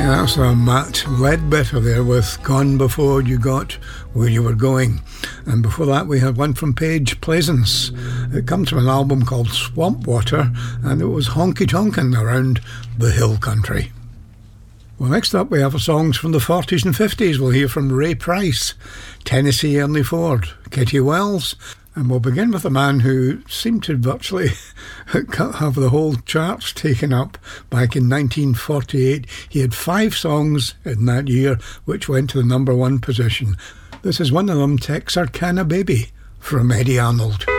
That's Matt Ledbetter there with Gone Before You Got Where You Were Going. And before that we had one from Paige Plaisance. It comes from an album called Swamp Water, and it was honky tonkin' around the hill country. Well, next up we have songs from the 40s and 50s. We'll hear from Ray Price, Tennessee Ernie Ford, Kitty Wells, and we'll begin with a man who seemed to virtually have the whole charts taken up back in 1948. He had 5 songs in that year which went to the number 1 position. This is one of them, Texarkana Baby, from Eddie Arnold.